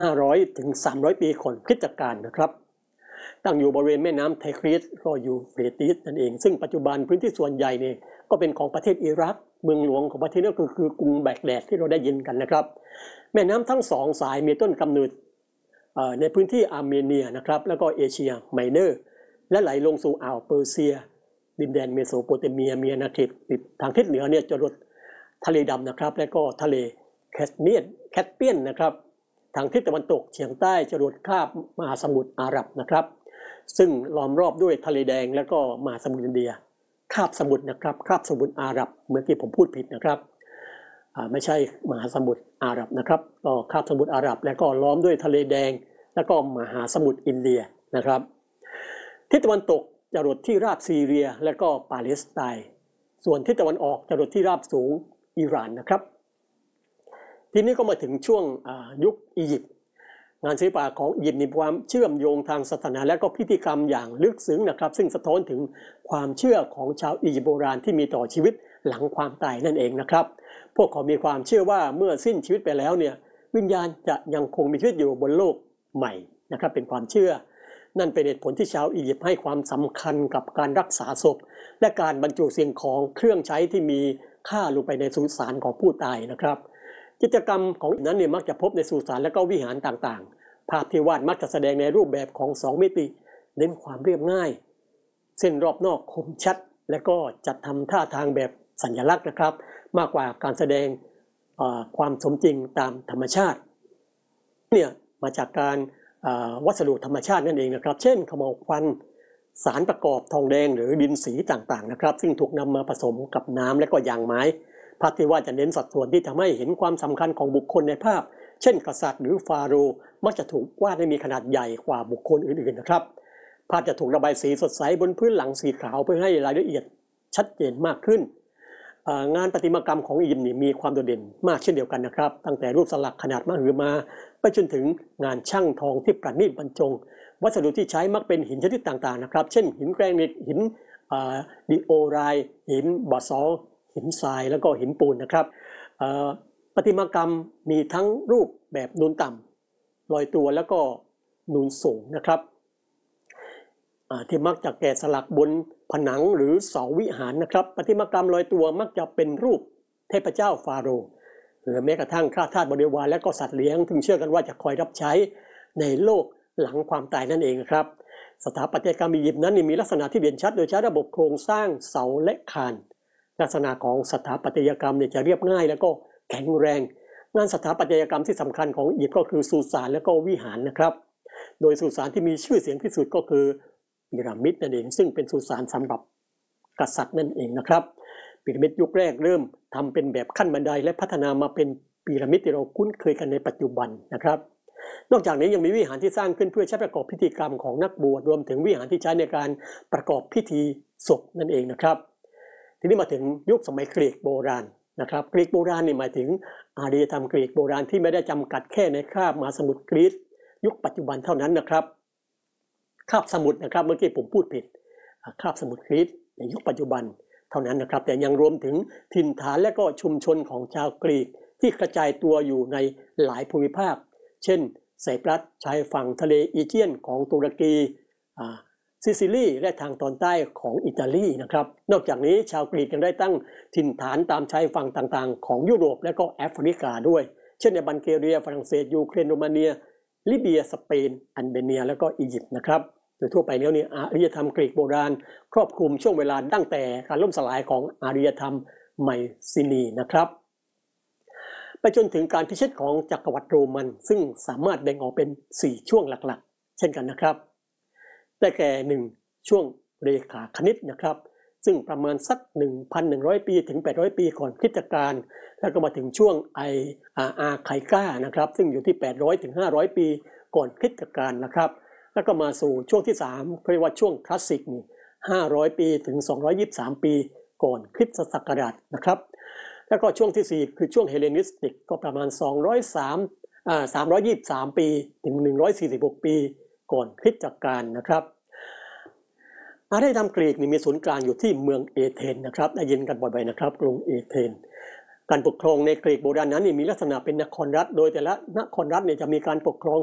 500 ถึง 300 ปีก่อนคริสตกาลนะครับตั้งอยู่บริเวณแม่น้ำไทกรีสก็อยู่เฟรติสนั่นเองซึ่งปัจจุบันพื้นที่ส่วนใหญ่เนี่ยก็เป็นของประเทศอิรักเมืองหลวงของประเทศก็คือกรุงแบกแดดที่เราได้ยินกันนะครับแม่น้ำทั้งสองสายมีต้นกำเนิดในพื้นที่อาร์เมเนียนะครับแล้วก็เอเชียไมเนอร์และไหลลงสู่อ่าวเปอร์เซียดินแดนเมโสโปเตเมียมีอาณาเขตทางทิศเหนือเนี่ยจรดทะเลดำนะครับและก็ทะเลแคสเปียนนะครับทางทิศตะวันตกเฉียงใต้จรดคาบมหาสมุทรอาหรับนะครับซึ่งล้อมรอบด้วยทะเลแดงและก็มหาสมุทรอินเดียคาบสมุทรนะครับคาบสมุทรอาหรับเมื่อกี้ผมพูดผิดนะครับไม่ใช่มหาสมุทรอาหรับนะครับก็คาบสมุทรอาหรับและก็ล้อมด้วยทะเลแดงและก็มหาสมุทรอินเดียนะครับทิศตะวันตกจรดที่ราบซีเรียและก็ปาเลสไตน์ส่วนทิศตะวันออกจรดที่ราบสูงอิหร่านนะครับทีนี้ก็มาถึงช่วงยุคอียิปต์งานศิลปะของอียิปต์มีความเชื่อมโยงทางศาสนาและก็พิธีกรรมอย่างลึกซึ้งนะครับซึ่งสะท้อนถึงความเชื่อของชาวอียิปต์โบราณที่มีต่อชีวิตหลังความตายนั่นเองนะครับพวกเขามีความเชื่อว่าเมื่อสิ้นชีวิตไปแล้วเนี่ยวิญญาณจะยังคงมีชีวิตอยู่บนโลกใหม่นะครับเป็นความเชื่อนั่นเป็นเหตุผลที่ชาวอียิปต์ให้ความสำคัญกับการรักษาศพและการบรรจุสิ่งของเครื่องใช้ที่มีค่าลงไปในสุสานของผู้ตายนะครับกิจกรรมของนั้นเนี่ยมักจะพบในสุสานและก็วิหารต่างๆภาพที่วาดมักจะแสดงในรูปแบบของ2มิติเน้นความเรียบง่ายเส้นรอบนอกคมชัดและก็จัดทำท่าทางแบบสัญลักษณ์นะครับมากกว่าการแสดงความสมจริงตามธรรมชาติเนี่ยมาจากการวัสดุธรรมชาตินั่นเองนะครับเช่นขม่าวควันสารประกอบทองแดงหรือดินสีต่างๆนะครับซึ่งถูกนำมาผสมกับน้ำและก็ยางไม้ภาพที่ว่าจะเน้นสัดส่วนที่ทำให้เห็นความสำคัญของบุคคลในภาพเช่นกษัตริย์หรือฟาโรห์มักจะถูกวาดให้มีขนาดใหญ่กว่าบุคคลอื่นๆนะครับภาพจะถูกระบายสีสดใสบนพื้นหลังสีขาวเพื่อให้รายละเอียดชัดเจนมากขึ้นงานประติมากรรมของอียิปต์มีความโดดเด่นมากเช่นเดียวกันนะครับตั้งแต่รูปสลักขนาดมหึมาไปจนถึงงานช่างทองที่ประณีตบรรจงวัสดุที่ใช้มักเป็นหินชนิดต่างๆนะครับเช่นหินแกรนิตหินดิโอไรต์หินบาซอลต์หินทรายแล้วก็หินปูนนะครับประติมากรรมมีทั้งรูปแบบนูนต่ำลอยตัวแล้วก็นูนสูงนะครับที่มักจะแกะสลักบนผนังหรือเสาวิหารนะครับประติมากรรมลอยตัวมักจะเป็นรูปเทพเจ้าฟาโรห์หรือแม้กระทั่งข้าทาสบริวารและก็สัตว์เลี้ยงซึ่งเชื่อกันว่าจะคอยรับใช้ในโลกหลังความตายนั่นเองครับสถาปัตยกรรมอียิปต์นั้นมีลักษณะที่เด่นชัดโดยใช้ระบบโครงสร้างเสาและคานลักษณะของสถาปัตยกรรมจะเรียบง่ายแล้วก็แข็งแรงงานสถาปัตยกรรมที่สำคัญของอียิปต์ก็คือสุสานและก็วิหารนะครับโดยสุสานที่มีชื่อเสียงที่สุดก็คือพีระมิดนั่นเองซึ่งเป็นสุสานสำหรับกษัตริย์นั่นเองนะครับพีระมิดยุคแรกเริ่มทำเป็นแบบขั้นบันไดและพัฒนามาเป็นพีระมิดที่เราคุ้นเคยกันในปัจจุบันนะครับนอกจากนี้ยังมีวิหารที่สร้างขึ้นเพื่อใช้ประกอบพิธีกรรมของนักบวชรวมถึงวิหารที่ใช้ในการประกอบพิธีศพนั่นเองนะครับทีนี้มาถึงยุคสมัยกรีกโบราณนะครับกรีกโบราณนี่หมายถึงอารยธรรมกรีกโบราณที่ไม่ได้จำกัดแค่ในคาบมหาสมุทรกรีซยุคปัจจุบันเท่านั้นนะครับคาบสมุทรนะครับเมื่อกี้ผมพูดผิดคาบสมุทรกรีซในยุคปัจจุบันเท่านั้นนะครับแต่ยังรวมถึงถิ่นฐานและก็ชุมชนของชาวกรีกที่กระจายตัวอยู่ในหลายภูมิภาคเช่นไซปรัสชายฝั่งทะเลอีเจียนของตุรกีซิซิลีและทางตอนใต้ของอิตาลีนะครับนอกจากนี้ชาวกรีกยังได้ตั้งถิ่นฐานตามชายฝั่งต่างๆของยุโรปและก็แอฟริกาด้วยเช่นในบัลแกเรียฝรั่งเศสยูเครนโรมาเนียลิเบียสเปนอัลเบเนียและก็อียิปต์นะครับโดยทั่วไปแล้วอารยธรรมกรีกโบราณครอบคลุมช่วงเวลาตั้งแต่การล่มสลายของอารยธรรมไมซินีนะครับไปจนถึงการพิชิตของจักรวรรดิโรมันซึ่งสามารถแบ่งออกเป็น4ช่วงหลักๆเช่นกันนะครับได้แก่1ช่วงเรขาคณิตนะครับซึ่งประมาณสัก 1,100 ปีถึง800 ปีก่อนคริสตกาลแล้วก็มาถึงช่วงอาร์ไคกานะครับซึ่งอยู่ที่800ถึง500 ปีก่อนคริสตกาลนะครับแล้วก็มาสู่ช่วงที่3เรียกว่าช่วงคลาสสิกนี่500 ปีถึง223 ปีก่อนคริสตศักราชนะครับแล้วก็ช่วงที่4คือช่วงเฮเลนิสติกก็ประมาณ323 ปีถึง146 ปีก่อนคริสตกาลนะครับอารยธรรมกรีกมีศูนย์กลางอยู่ที่เมืองเอเธนนะครับได้ยินกันบ่อยๆนะครับกรุงเอเธนการปกครองในกรีกโบราณนั้นมีลักษณะเป็นนครรัฐโดยแต่ละนครรัฐจะมีการปกครอง